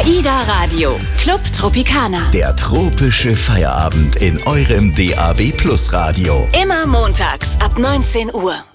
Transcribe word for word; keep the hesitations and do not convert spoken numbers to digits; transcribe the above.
AIDA Radio, Club Tropicana. Der tropische Feierabend in eurem D A B Plus Radio. Immer montags ab neunzehn Uhr.